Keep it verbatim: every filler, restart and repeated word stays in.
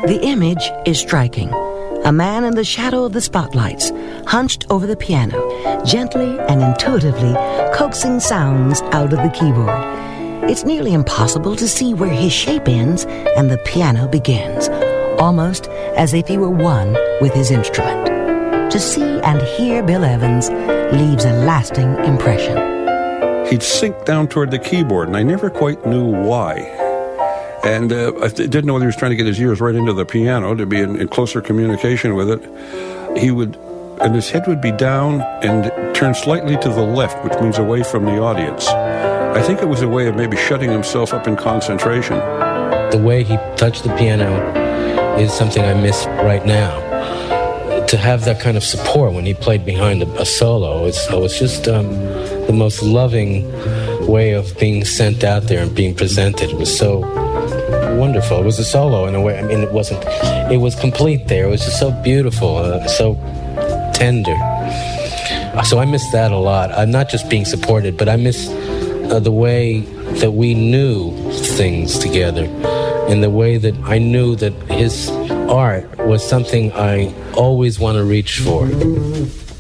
The image is striking. A man in the shadow of the spotlights, hunched over the piano, gently and intuitively coaxing sounds out of the keyboard. It's nearly impossible to see where his shape ends and the piano begins, almost as if he were one with his instrument. To see and hear Bill Evans leaves a lasting impression. He'd sink down toward the keyboard, and I never quite knew why. And uh, I didn't know whether he was trying to get his ears right into the piano to be in, in closer communication with it. He would, and his head would be down and turn slightly to the left, which means away from the audience. I think it was a way of maybe shutting himself up in concentration. The way he touched the piano is something I miss right now. To have that kind of support when he played behind a, a solo, it's, it was just um, the most loving way of being sent out there and being presented. It was so wonderful. It was a solo in a way. I mean, it wasn't, it was complete there. It was just so beautiful, uh, so tender. So I miss that a lot. I'm not just being supported, but I miss uh, the way that we knew things together and the way that I knew that his art was something I always want to reach for.